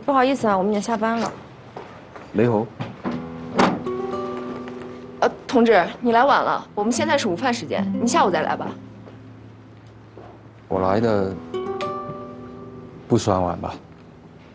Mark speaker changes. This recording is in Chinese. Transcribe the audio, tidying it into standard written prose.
Speaker 1: 不好意思啊，我们已经下班了。
Speaker 2: 雷猴，
Speaker 1: 同志，你来晚了，我们现在是午饭时间，你下午再来吧。
Speaker 2: 我来的不算晚吧？